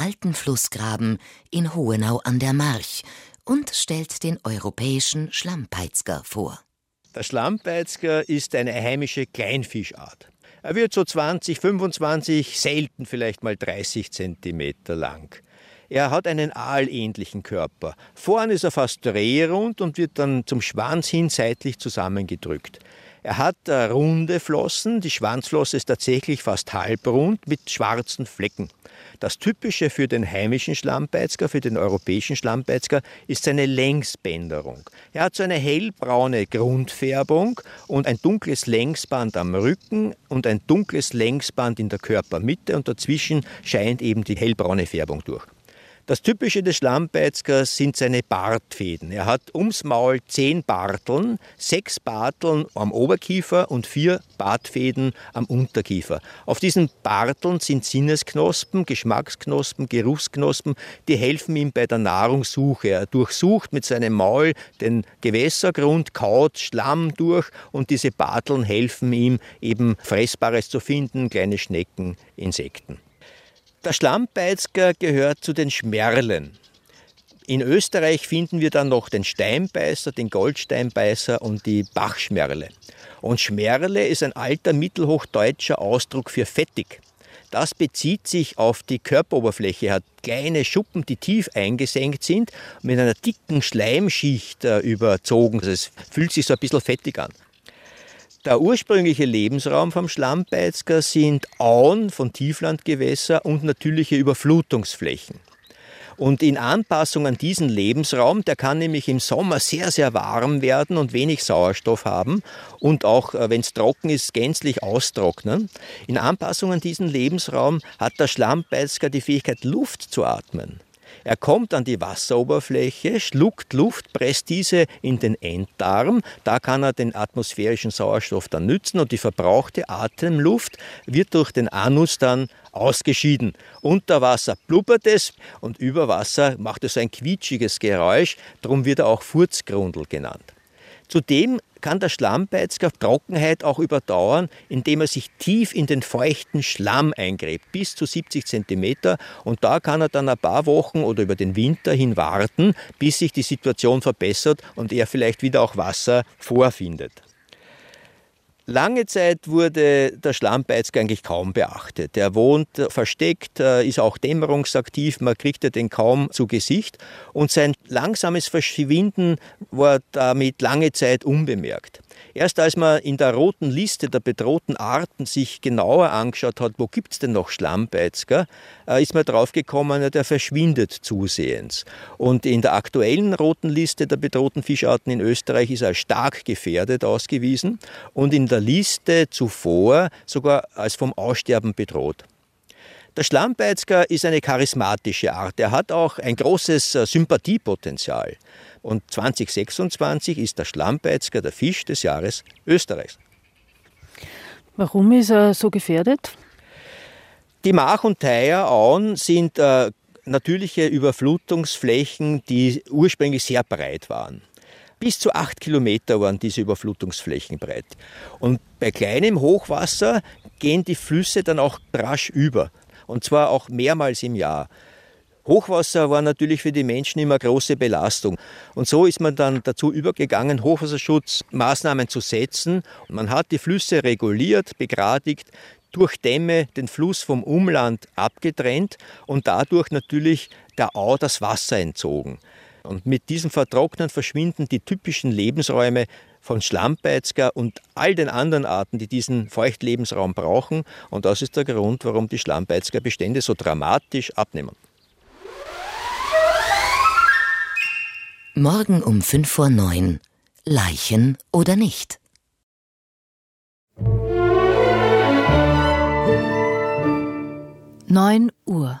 alten Flussgraben in Hohenau an der March und stellt den europäischen Schlammpeitzger vor. Der Schlammpeitzger ist eine heimische Kleinfischart. Er wird so 20, 25, selten vielleicht mal 30 Zentimeter lang. Er hat einen aalähnlichen Körper. Vorn ist er fast drehrund und wird dann zum Schwanz hin seitlich zusammengedrückt. Er hat runde Flossen, die Schwanzflosse ist tatsächlich fast halbrund mit schwarzen Flecken. Das Typische für den heimischen Schlammpeitzger, für den europäischen Schlammpeitzger, ist seine Längsbänderung. Er hat so eine hellbraune Grundfärbung und ein dunkles Längsband am Rücken und ein dunkles Längsband in der Körpermitte und dazwischen scheint eben die hellbraune Färbung durch. Das Typische des Schlammpeitzgers sind seine Bartfäden. Er hat ums Maul 10 Barteln, 6 Barteln am Oberkiefer und 4 Bartfäden am Unterkiefer. Auf diesen Barteln sind Sinnesknospen, Geschmacksknospen, Geruchsknospen, die helfen ihm bei der Nahrungssuche. Er durchsucht mit seinem Maul den Gewässergrund, kaut Schlamm durch und diese Barteln helfen ihm, eben Fressbares zu finden, kleine Schnecken, Insekten. Der Schlammpeitzger gehört zu den Schmerlen. In Österreich finden wir dann noch den Steinbeißer, den Goldsteinbeißer und die Bachschmerle. Und Schmerle ist ein alter mittelhochdeutscher Ausdruck für fettig. Das bezieht sich auf die Körperoberfläche. Er hat kleine Schuppen, die tief eingesenkt sind, mit einer dicken Schleimschicht überzogen. Also es fühlt sich so ein bisschen fettig an. Der ursprüngliche Lebensraum vom Schlammpeitzger sind Auen von Tieflandgewässern und natürliche Überflutungsflächen. Und in Anpassung an diesen Lebensraum, der kann nämlich im Sommer sehr, sehr warm werden und wenig Sauerstoff haben und auch, wenn es trocken ist, gänzlich austrocknen. In Anpassung an diesen Lebensraum hat der Schlammpeitzger die Fähigkeit, Luft zu atmen. Er kommt an die Wasseroberfläche, schluckt Luft, presst diese in den Enddarm. Da kann er den atmosphärischen Sauerstoff dann nützen und die verbrauchte Atemluft wird durch den Anus dann ausgeschieden. Unter Wasser blubbert es und über Wasser macht es ein quietschiges Geräusch, darum wird er auch Furzgrundel genannt. Zudem kann der Schlammpeitzger Trockenheit auch überdauern, indem er sich tief in den feuchten Schlamm eingräbt, bis zu 70 Zentimeter. Und da kann er dann ein paar Wochen oder über den Winter hin warten, bis sich die Situation verbessert und er vielleicht wieder auch Wasser vorfindet. Lange Zeit wurde der Schlammpeitzger eigentlich kaum beachtet. Er wohnt versteckt, ist auch dämmerungsaktiv, man kriegt den kaum zu Gesicht. Und sein langsames Verschwinden war damit lange Zeit unbemerkt. Erst als man in der roten Liste der bedrohten Arten sich genauer angeschaut hat, wo gibt es denn noch Schlammpeitzger, ist man draufgekommen, der verschwindet zusehends. Und in der aktuellen roten Liste der bedrohten Fischarten in Österreich ist er als stark gefährdet ausgewiesen und in der Liste zuvor sogar als vom Aussterben bedroht. Der Schlammpeitzger ist eine charismatische Art. Er hat auch ein großes Sympathiepotenzial. Und 2026 ist der Schlammpeitzger der Fisch des Jahres Österreichs. Warum ist er so gefährdet? Die Mach- und Theierauen sind natürliche Überflutungsflächen, die ursprünglich sehr breit waren. Bis zu 8 Kilometer waren diese Überflutungsflächen breit. Und bei kleinem Hochwasser gehen die Flüsse dann auch rasch über. Und zwar auch mehrmals im Jahr. Hochwasser war natürlich für die Menschen immer große Belastung. Und so ist man dann dazu übergegangen, Hochwasserschutzmaßnahmen zu setzen. Man hat die Flüsse reguliert, begradigt, durch Dämme den Fluss vom Umland abgetrennt und dadurch natürlich der Au das Wasser entzogen. Und mit diesem Vertrocknen verschwinden die typischen Lebensräume von Schlammpeitzger und all den anderen Arten, die diesen Feuchtlebensraum brauchen. Und das ist der Grund, warum die Schlammpeitzgerbestände so dramatisch abnehmen. Morgen um 8:55 Uhr. Leichen oder nicht? Neun Uhr.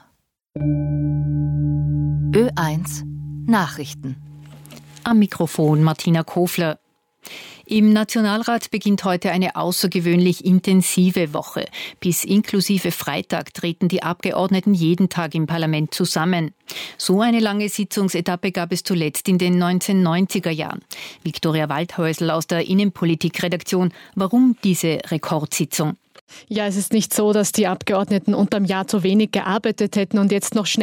Ö1 Nachrichten. Am Mikrofon Martina Kofler. Im Nationalrat beginnt heute eine außergewöhnlich intensive Woche. Bis inklusive Freitag treten die Abgeordneten jeden Tag im Parlament zusammen. So eine lange Sitzungsetappe gab es zuletzt in den 1990er Jahren. Viktoria Waldhäusl aus der Innenpolitik-Redaktion. Warum diese Rekordsitzung? Ja, es ist nicht so, dass die Abgeordneten unterm Jahr zu wenig gearbeitet hätten und jetzt noch schnell